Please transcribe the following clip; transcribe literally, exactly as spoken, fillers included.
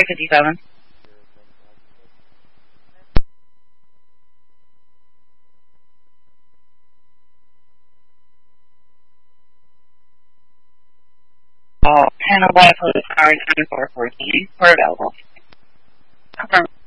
Strike fifty-seven. Oh, Panel by police car nine four fourteen. We're available. Confirm.